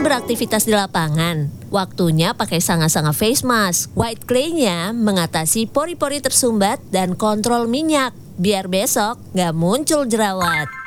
beraktivitas di lapangan, waktunya pakai sanga-sanga face mask. White clay-nya mengatasi pori-pori tersumbat dan kontrol minyak, biar besok nggak muncul jerawat.